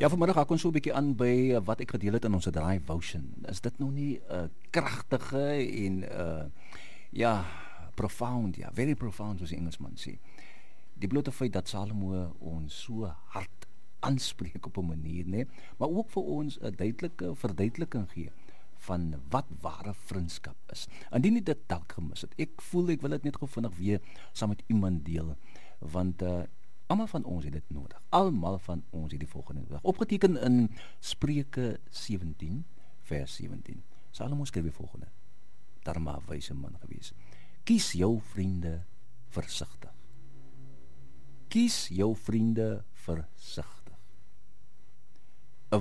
Ja, vanmiddag gaan ons so 'n bietjie aan by wat ek gedeel het in ons draai Votion. Is dit nou nie 'n kragtige en ja, profound, ja, very profound soos die Engelsman sê. Die blote feit dat Salomo ons so hard aanspreek op 'n manier, né, maar ook vir ons 'n duidelike verduideliking gee van wat ware vriendskap is. Indien jy dit dalk gemis het, ek voel ek wil dit net gou vinnig weer saam met iemand deel, want almal van ons het dit nodig. Almal van ons het die volgende nodig. Opgeteken in Spreuke 17 vers 17. Salomo skryf die volgende: Daarom 'n wyse man gewees. Kies jou vriende versigtig. Kies jou vriende versigtig. 'n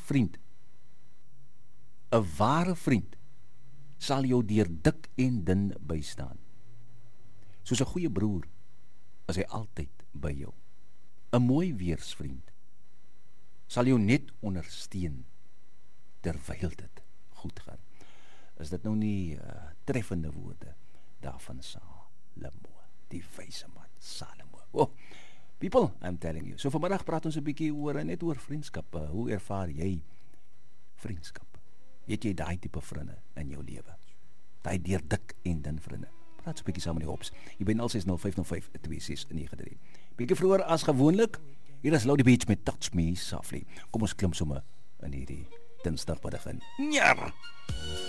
ware vriend sal jou deur dik en dun bystaan. Soos 'n goeie broer is hy altyd by jou. 'n mooi weersvriend sal jou net ondersteun terwyl dit goed gaan. Is dit nou nie treffende woorde daarvan Salomo, die wyse man Salomo? Oh, people, I'm telling you. So vanmiddag praat ons 'n bietjie net oor vriendskap. Hoe ervaar jy vriendskap? Het jy daai tipe vriende in jou lewe? Daai deur dik en dun vriende. Praat so 'n bietjie saam met die hops. Jy by 0605052693. Bietjie vroeër as gewoonlik. Hier is Lou die Beach met Touch Me Softly. Kom ons klim sommer in hierdie Dinsdagmiddag in. Ja.